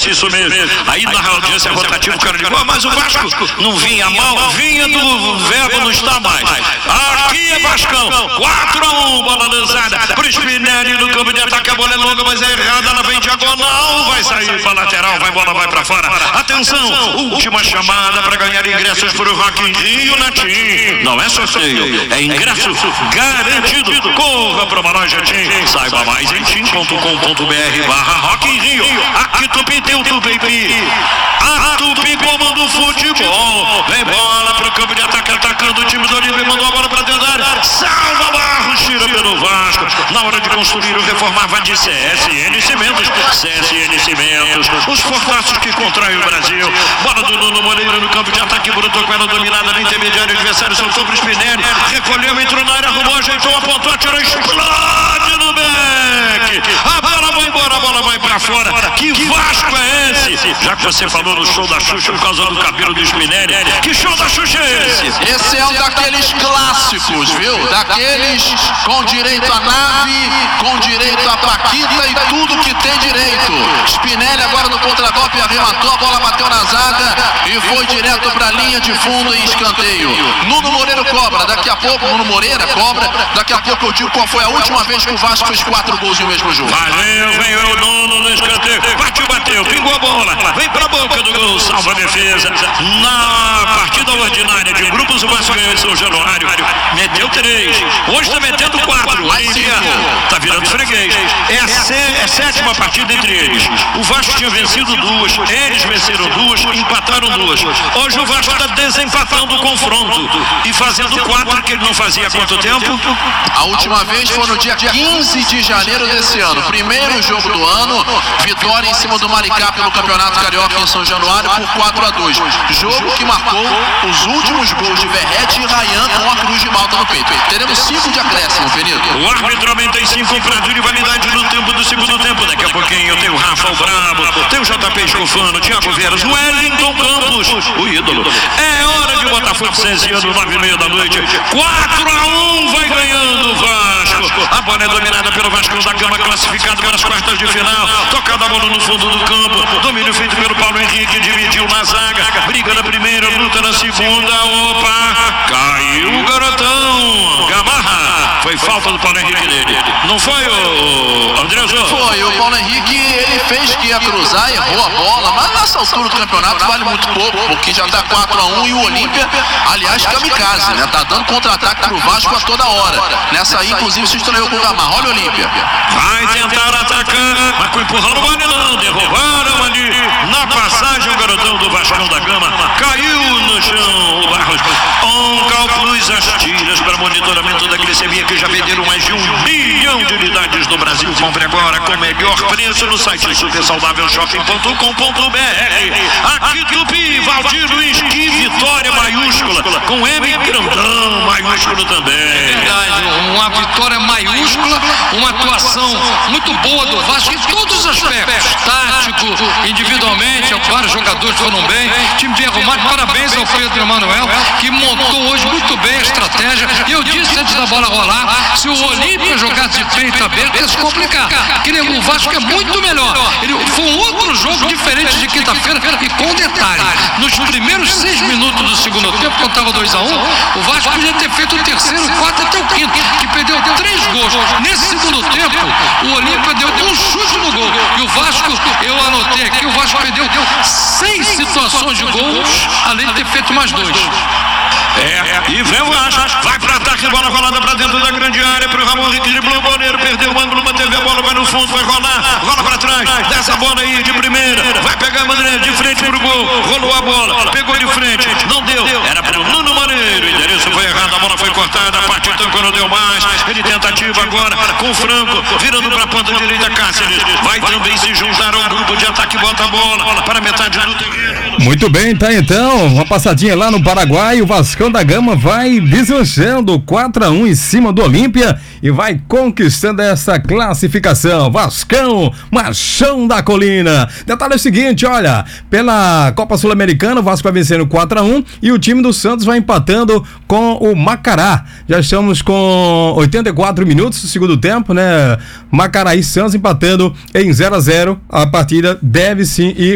isso mesmo. Aí na audiência rotativa o cara diz, mas o Vasco não vinha mal, vinha do verbo não está mais. Aqui é Vascão, 4-1, bola lançada pro Spinelli no campo de ataque, a bola é longa, mas é errada, ela vem diagonal, vai sair pra lateral, bola vai pra fora. Atenção, última chamada para ganhar ingressos pro Rock in Rio na TIM. Não é sorteio, é ingresso garantido. Corra para uma loja TIM, saiba mais em tim.com.br/Rock in Rio. Aqui Tupi tem o Tupi. A Tupi comanda o futebol. Vem bola pro campo de ataque, atacando o time do Olímpia, mandou a bola pra dentro da área. Salva Barros, tira pelo Vasco. Na hora de construir ou reformar, vai de CSN Cimentos. CSN Cimentos, os fortaços que contraem o Brasil. Bola do Nuno Moreira no campo de ataque, brotou com ela dominada no intermediário, adversário soltou pro Spinelli, recolheu, entrou na área, arrumou, ajeitou, apontou, atirou, explode no beck. A bola vai embora, a bola vai pra fora. Que Vasco é esse? Já que você falou no show da Xuxa por causa do cabelo do Spinelli, que show da Xuxa é esse? Esse é um daqueles clássicos, viu? Daqueles com direito à nave, com direito à paquita e tudo que tem direito. Spinelli agora no contragolpe arrematou, a bola bateu na zaga e foi direto pra linha de fundo e escanteio. Nuno Moreira cobra, daqui a pouco, Nuno Moreira cobra, daqui a pouco eu digo qual foi a última vez que o Vasco fez 4 gols em um mesmo jogo. Valeu, vem o Nuno no escanteio, bateu, pingou a bola, vem pra boca do gol, salva a defesa. Na partida ordinária de grupos, o Vasco ganhou em São Januário, meteu 3, hoje tá metendo 4, tá virando freguês. É a sétima partida entre eles. O Vasco tinha vencido 2, eles venceram 2, empataram 2. Hoje o Vasco está desempatando o confronto e fazendo 4 que ele não fazia há quanto tempo? A última vez foi no dia 15 de janeiro desse ano. Primeiro jogo do ano, vitória em cima do Maricá pelo Campeonato Carioca em São Januário por 4-2. Jogo que marcou os últimos gols de Verrete e Rayan com a cruz de malta no peito. Teremos 5 de acréscimo, Benito. O árbitro aumenta em 5 prazo de validade no tempo do segundo tempo. Daqui a pouquinho tem o Rafa, o Brabo, tem o JP Escofano, Thiago Veras, o Wellington Campos, o ídolo. É hora de Botafogo Cesiano, 9h30 da noite. 4-1, vai ganhando o Vasco. A bola é dominada pelo Vasco da Gama, classificado para as quartas de final. Tocada a bola no fundo do campo. Domínio feito pelo Paulo Henrique, dividiu na zaga. Briga na primeira, luta na segunda. Opa, caiu o garotão. Gamarra. Foi falta do Paulo Henrique dele. Não foi, o Andrezão? Foi, o Paulo Henrique, ele fez que ia cruzar, errou a bola, mas nessa altura do campeonato vale muito pouco, porque já tá 4-1 e o Olímpia, aliás, kamikaze, né? Tá dando contra-ataque pro Vasco a toda hora. Nessa aí, inclusive, se estranhou com o Gamarra. Olha o Olímpia. Vai tentar atacar, mas com empurrão não vale não. Derrubaram ali na passagem o garotão do Vascão da Gama. Caiu no chão o Barros. Oncalplus as tiras para monitoramento da glicemia, que já venderam mais de 1 bilhão de unidades no Brasil. Compre agora com o melhor preço no site supersaudávelshop.com.br. Aqui Tupi, Valdir Luiz, que vitória maiúscula, com M grandão maiúsculo também. É verdade, uma vitória maiúscula, uma atuação muito boa do Vasco em todos os aspectos, tático, individualmente, vários jogadores foram bem, time bem arrumado. Parabéns ao Pedro Emanuel, que montou hoje muito bem a estratégia. E eu disse antes da bola rolar, se o Olímpia jogasse de peito aberto, ia se complicar, porque o Vasco é muito melhor. Foi um outro jogo diferente de quinta-feira, e com detalhe, nos primeiros 6 minutos do segundo tempo, quando estava 2-1, o Vasco podia ter feito o terceiro, o quarto até o quinto, que perdeu 3 gols. Nesse segundo tempo, o Olímpia deu um chute no gol, e o Vasco, eu anotei aqui, o Vasco perdeu 6 situações de gols, além de ter feito mais 2. E vem o Vasco, vai para ataque, bola rolada para dentro da grande área, pro Ramon Henrique, driblou o goleiro, perdeu o ângulo, manteve a bola, vai no fundo, vai rolar, rola para trás, dessa bola aí de primeira, vai pegar a Maneira de frente pro gol, rolou a bola, pegou de frente, não deu, era pro Nuno Moreira, o endereço foi errado, a bola foi cortada, parte então não deu mais, ele tentativa agora com o Franco, virando para a ponta direita, Cáceres, vai também se juntar ao grupo de ataque, bota a bola para metade do terreno. Muito bem, tá então, uma passadinha lá no Paraguai, o Vascão da Gama vai deslanchando 4-1 em cima do Olímpia e vai conquistando essa classificação. Vascão, machão da colina. Detalhe é o seguinte, olha, pela Copa Sul-Americana o Vasco vai vencendo 4-1 e o time do Santos vai empatando com o Macará. Já estamos com 84 minutos do segundo tempo, né? Macará e Santos empatando em 0-0. A partida deve sim ir